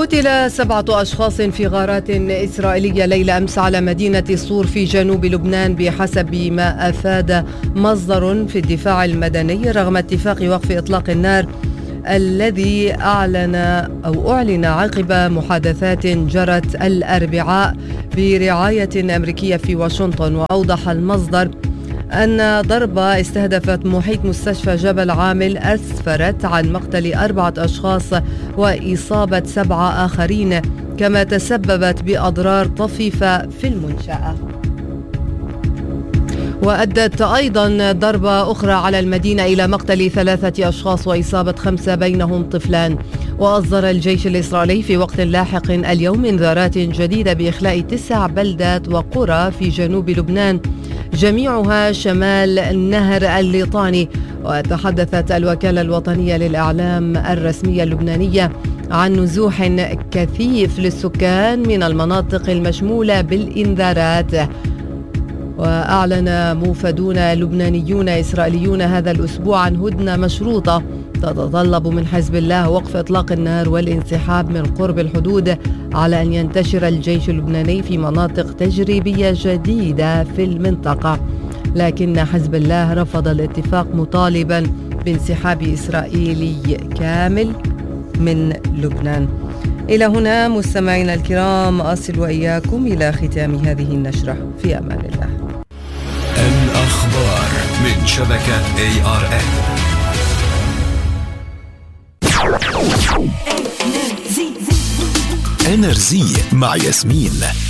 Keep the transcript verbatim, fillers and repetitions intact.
قتل سبعة أشخاص في غارات إسرائيلية ليلة أمس على مدينة صور في جنوب لبنان بحسب ما أفاد مصدر في الدفاع المدني، رغم اتفاق وقف إطلاق النار الذي أعلن أو أعلن عقب محادثات جرت الأربعاء برعاية أمريكية في واشنطن. وأوضح المصدر أن ضربة استهدفت محيط مستشفى جبل عامل أسفرت عن مقتل أربعة أشخاص وإصابة سبعة آخرين، كما تسببت بأضرار طفيفة في المنشأة. وأدت أيضا ضربة أخرى على المدينة إلى مقتل ثلاثة أشخاص وإصابة خمسة بينهم طفلان. وأصدر الجيش الإسرائيلي في وقت لاحق اليوم إنذارات جديدة بإخلاء تسع بلدات وقرى في جنوب لبنان، جميعها شمال النهر الليطاني. وتحدثت الوكالة الوطنية للإعلام الرسمية اللبنانية عن نزوح كثيف للسكان من المناطق المشمولة بالإنذارات. وأعلن موفدون لبنانيون إسرائيليون هذا الأسبوع عن هدنة مشروطة تتطلب من حزب الله وقف إطلاق النار والانسحاب من قرب الحدود، على أن ينتشر الجيش اللبناني في مناطق تجريبية جديدة في المنطقة. لكن حزب الله رفض الاتفاق مطالبا بانسحاب إسرائيلي كامل من لبنان. إلى هنا مستمعينا الكرام أصل وإياكم إلى ختام هذه النشرة، في أمان الله. الأخبار من شبكة إيه آر إن. إنرزي مع ياسمين.